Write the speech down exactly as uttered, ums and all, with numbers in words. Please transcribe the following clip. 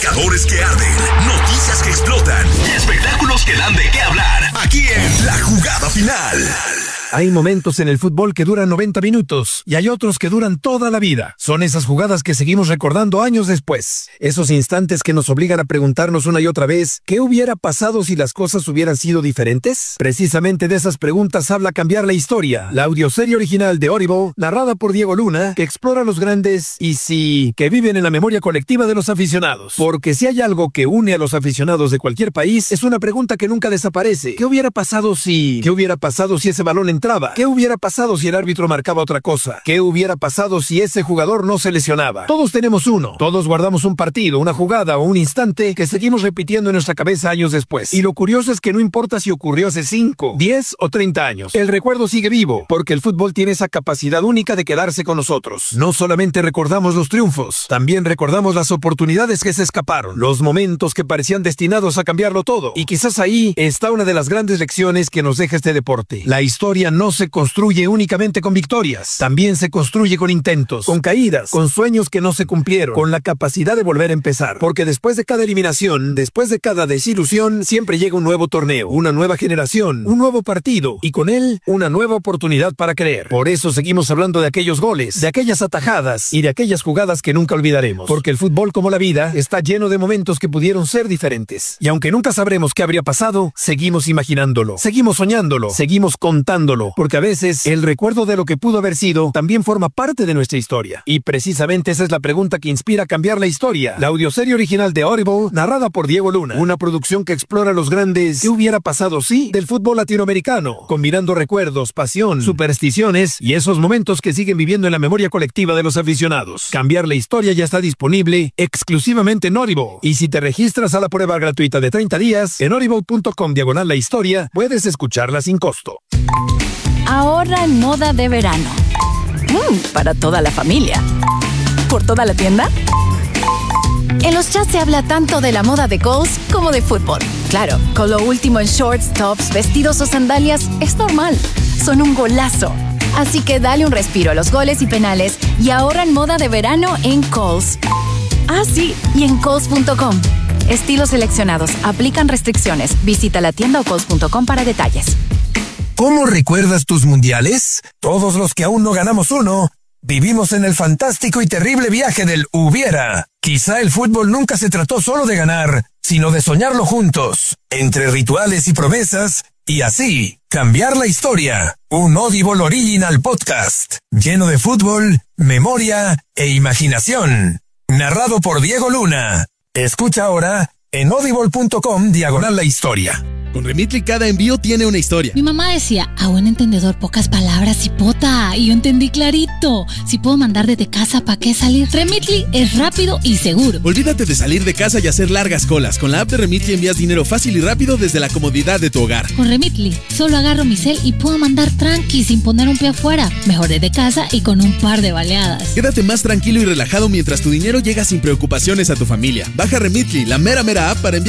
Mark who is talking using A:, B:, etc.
A: marcadores que arden, noticias que explotan y espectáculos que dan de qué hablar. Aquí en La Jugada Final.
B: Hay momentos en el fútbol que duran noventa minutos y hay otros que duran toda la vida. Son esas jugadas que seguimos recordando años después. Esos instantes que nos obligan a preguntarnos una y otra vez, ¿qué hubiera pasado si las cosas hubieran sido diferentes? Precisamente de esas preguntas habla Cambiar la Historia, la audioserie original de Audible, narrada por Diego Luna, que explora los grandes y sí, que viven en la memoria colectiva de los aficionados. Porque si hay algo que une a los aficionados de cualquier país, es una pregunta que nunca desaparece. ¿Qué hubiera pasado si... ¿Qué hubiera pasado si ese balón entraba? ¿Qué hubiera pasado si el árbitro marcaba otra cosa? ¿Qué hubiera pasado si ese jugador no se lesionaba? Todos tenemos uno. Todos guardamos un partido, una jugada o un instante que seguimos repitiendo en nuestra cabeza años después. Y lo curioso es que no importa si ocurrió hace cinco, diez o treinta años. El recuerdo sigue vivo, porque el fútbol tiene esa capacidad única de quedarse con nosotros. No solamente recordamos los triunfos, también recordamos las oportunidades que se escaparon, los momentos que parecían destinados a cambiarlo todo. Y quizás ahí está una de las grandes lecciones que nos deja este deporte. La historia no se construye únicamente con victorias, también se construye con intentos, con caídas, con sueños que no se cumplieron, con la capacidad de volver a empezar. Porque después de cada eliminación, después de cada desilusión, siempre llega un nuevo torneo, una nueva generación, un nuevo partido y con él una nueva oportunidad para creer. Por eso seguimos hablando de aquellos goles, de aquellas atajadas y de aquellas jugadas que nunca olvidaremos. Porque el fútbol, como la vida, está lleno de momentos que pudieron ser diferentes. Y aunque nunca sabremos qué habría pasado, seguimos imaginándolo, seguimos soñándolo, seguimos contándolo. Porque a veces el recuerdo de lo que pudo haber sido también forma parte de nuestra historia. Y precisamente esa es la pregunta que inspira Cambiar la Historia, la audioserie original de Audible, narrada por Diego Luna. Una producción que explora los grandes ¿qué hubiera pasado si? Del fútbol latinoamericano, combinando recuerdos, pasión, supersticiones y esos momentos que siguen viviendo en la memoria colectiva de los aficionados. Cambiar la Historia ya está disponible exclusivamente en Audible. Y si te registras a la prueba gratuita de treinta días, en audible.com diagonal la historia, puedes escucharla sin costo.
C: Ahorra en moda de verano. Mm, para toda la familia. ¿Por toda la tienda? En los chats se habla tanto de la moda de Kohl's como de fútbol. Claro, con lo último en shorts, tops, vestidos o sandalias es normal. Son un golazo. Así que dale un respiro a los goles y penales y ahorra en moda de verano en Kohl's. Ah, sí, y en Kohl's punto com. Estilos seleccionados. Aplican restricciones. Visita la tienda o Kohl's punto com para detalles.
B: ¿Cómo recuerdas tus mundiales? Todos los que aún no ganamos uno, vivimos en el fantástico y terrible viaje del hubiera. Quizá el fútbol nunca se trató solo de ganar, sino de soñarlo juntos, entre rituales y promesas, y así, cambiar la historia. Un Audible Original Podcast, lleno de fútbol, memoria e imaginación. Narrado por Diego Luna. Escucha ahora en audible.com diagonal la historia.
D: Con Remitly cada envío tiene una historia.
E: Mi mamá decía, a buen entendedor pocas palabras y pota. Y yo entendí clarito. Si puedo mandar desde casa, ¿para qué salir? Remitly es rápido y seguro.
D: Olvídate de salir de casa y hacer largas colas. Con la app de Remitly envías dinero fácil y rápido desde la comodidad de tu hogar.
E: Con Remitly solo agarro mi cel y puedo mandar tranqui sin poner un pie afuera. Mejor desde casa y con un par de baleadas.
D: Quédate más tranquilo y relajado mientras tu dinero llega sin preocupaciones a tu familia. Baja Remitly, la mera mera app para enviar